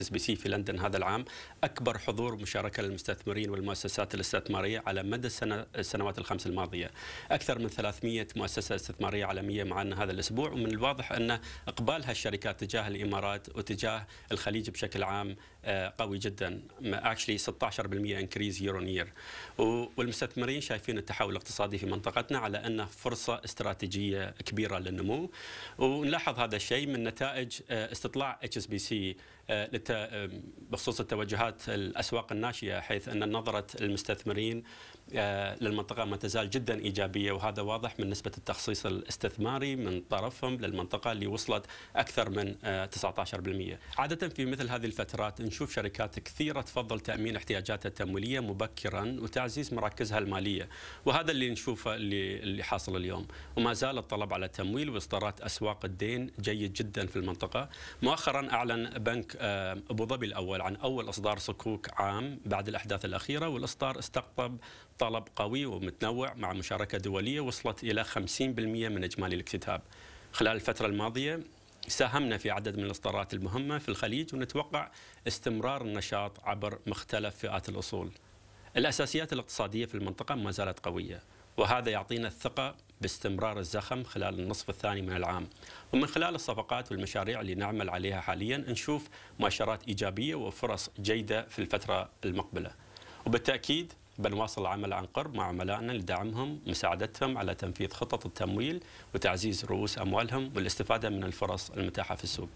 HSBC في لندن هذا العام أكبر حضور مشاركة للمستثمرين والمؤسسات الاستثمارية على مدى السنوات الخمس الماضية. أكثر من 300 مؤسسة استثمارية عالمية معنا هذا الأسبوع، ومن الواضح أن إقبال هالشركات تجاه الإمارات وتجاه الخليج بشكل عام قوي جدا. actually 16% increase year on year. والمستثمرين شايفين التحول الاقتصادي في منطقتنا على أنه فرصة استراتيجية كبيرة للنمو، ونلاحظ هذا الشيء من نتائج استطلاع HSBC بخصوص التوجهات الأسواق الناشئة، حيث أن نظرة المستثمرين للمنطقة ما تزال جدا إيجابية، وهذا واضح من نسبة التخصيص الاستثماري من طرفهم للمنطقة اللي وصلت أكثر من 19%. عادة في مثل هذه الفترات نشوف شركات كثيرة تفضل تأمين احتياجاتها التمويلية مبكرا وتعزيز مراكزها المالية، وهذا اللي نشوفه اللي حاصل اليوم. وما زال الطلب على التمويل وإصدارات أسواق الدين جيد جدا في المنطقة. مؤخرا أعلن بنك أبو ظبي الأول عن أول إصدار صكوك عام بعد الأحداث الأخيرة، والإصدار استقطب طلب قوي ومتنوع مع مشاركة دولية وصلت إلى 50% من إجمالي الاكتتاب. خلال الفترة الماضية ساهمنا في عدد من الإصدارات المهمة في الخليج، ونتوقع استمرار النشاط عبر مختلف فئات الأصول. الأساسيات الاقتصادية في المنطقة ما زالت قوية، وهذا يعطينا الثقة باستمرار الزخم خلال النصف الثاني من العام. ومن خلال الصفقات والمشاريع اللي نعمل عليها حاليا نشوف مؤشرات إيجابية وفرص جيدة في الفترة المقبلة. وبالتأكيد بنواصل العمل عن قرب مع عملائنا لدعمهم ومساعدتهم على تنفيذ خطط التمويل وتعزيز رؤوس أموالهم والاستفادة من الفرص المتاحة في السوق.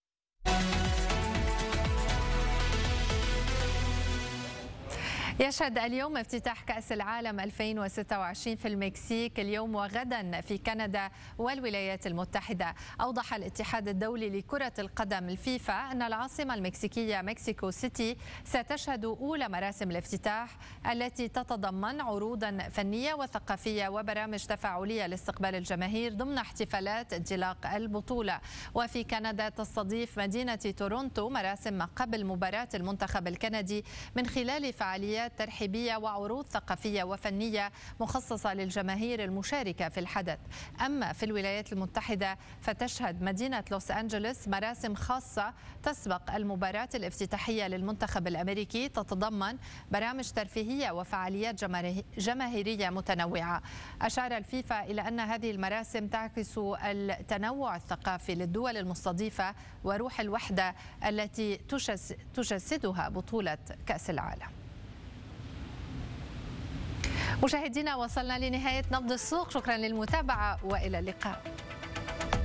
يشهد اليوم افتتاح كأس العالم 2026 في المكسيك اليوم وغدا في كندا والولايات المتحدة. أوضح الاتحاد الدولي لكرة القدم الفيفا أن العاصمة المكسيكية مكسيكو سيتي ستشهد أولى مراسم الافتتاح التي تتضمن عروضا فنية وثقافية وبرامج تفاعلية لاستقبال الجماهير ضمن احتفالات انطلاق البطولة. وفي كندا تستضيف مدينة تورونتو مراسم ما قبل مباراة المنتخب الكندي من خلال فعاليات ترحيبية وعروض ثقافية وفنية مخصصة للجماهير المشاركة في الحدث. أما في الولايات المتحدة فتشهد مدينة لوس أنجلوس مراسم خاصة تسبق المباراة الافتتاحية للمنتخب الأمريكي تتضمن برامج ترفيهية وفعاليات جماهيرية متنوعة. أشار الفيفا إلى أن هذه المراسم تعكس التنوع الثقافي للدول المستضيفة وروح الوحدة التي تجسدها بطولة كأس العالم. مشاهدينا، وصلنا لنهاية نبض السوق، شكرا للمتابعة وإلى اللقاء.